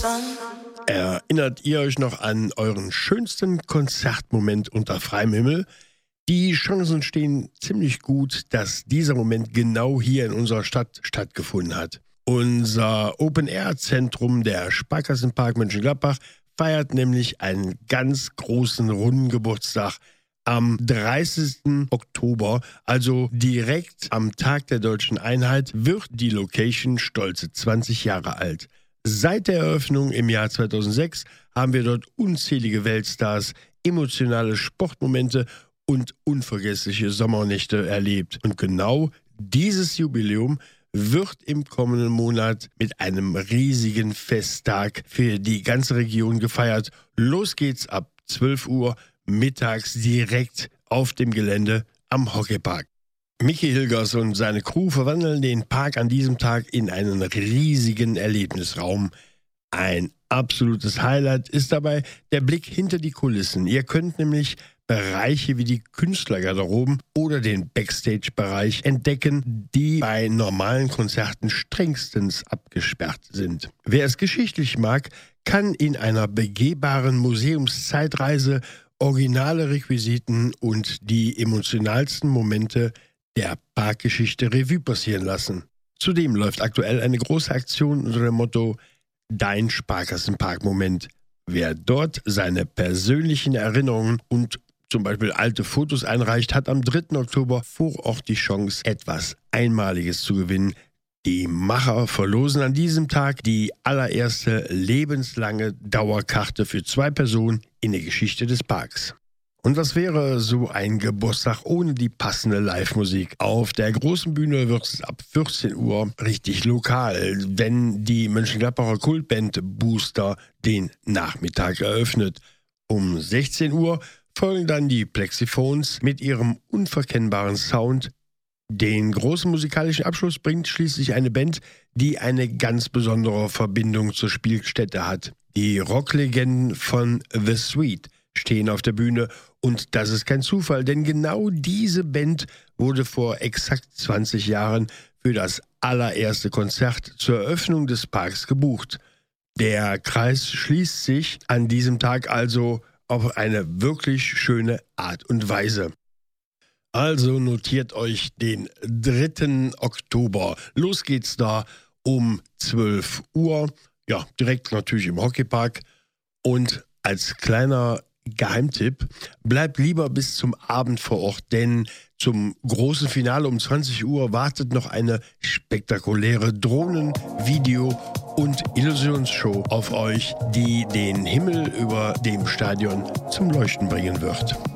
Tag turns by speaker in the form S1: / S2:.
S1: Erinnert ihr euch noch an euren schönsten Konzertmoment unter freiem Himmel? Die Chancen stehen ziemlich gut, dass dieser Moment genau hier in unserer Stadt stattgefunden hat. Unser Open-Air-Zentrum der Sparkassenpark Mönchengladbach feiert nämlich einen ganz großen runden Geburtstag am 30. Oktober, also direkt am Tag der Deutschen Einheit, wird die Location stolze 20 Jahre alt. Seit der Eröffnung im Jahr 2006 haben wir dort unzählige Weltstars, emotionale Sportmomente und unvergessliche Sommernächte erlebt. Und genau dieses Jubiläum wird im kommenden Monat mit einem riesigen Festtag für die ganze Region gefeiert. Los geht's ab 12 Uhr mittags direkt auf dem Gelände am Hockeypark. Michi Hilgers und seine Crew verwandeln den Park an diesem Tag in einen riesigen Erlebnisraum. Ein absolutes Highlight ist dabei der Blick hinter die Kulissen. Ihr könnt nämlich Bereiche wie die Künstlergarderoben oder den Backstage-Bereich entdecken, die bei normalen Konzerten strengstens abgesperrt sind. Wer es geschichtlich mag, kann in einer begehbaren Museumszeitreise originale Requisiten und die emotionalsten Momente der Parkgeschichte Revue passieren lassen. Zudem läuft aktuell eine große Aktion unter dem Motto Dein Sparkassenpark-Moment. Wer dort seine persönlichen Erinnerungen und zum Beispiel alte Fotos einreicht, hat am 3. Oktober vor Ort die Chance, etwas Einmaliges zu gewinnen. Die Macher verlosen an diesem Tag die allererste lebenslange Dauerkarte für 2 Personen in der Geschichte des Parks. Und was wäre so ein Geburtstag ohne die passende Live-Musik? Auf der großen Bühne wird es ab 14 Uhr richtig lokal, wenn die Mönchengladbacher Kultband Booster den Nachmittag eröffnet. Um 16 Uhr folgen dann die Plexiphones mit ihrem unverkennbaren Sound. Den großen musikalischen Abschluss bringt schließlich eine Band, die eine ganz besondere Verbindung zur Spielstätte hat. Die Rocklegenden von The Sweet stehen auf der Bühne und das ist kein Zufall, denn genau diese Band wurde vor exakt 20 Jahren für das allererste Konzert zur Eröffnung des Parks gebucht. Der Kreis schließt sich an diesem Tag also auf eine wirklich schöne Art und Weise. Also notiert euch den 3. Oktober. Los geht's da um 12 Uhr. Ja, direkt natürlich im Hockeypark. Und als kleiner Geheimtipp, bleibt lieber bis zum Abend vor Ort, denn zum großen Finale um 20 Uhr wartet noch eine spektakuläre Drohnen-, Video- und Illusionsshow auf euch, die den Himmel über dem Stadion zum Leuchten bringen wird.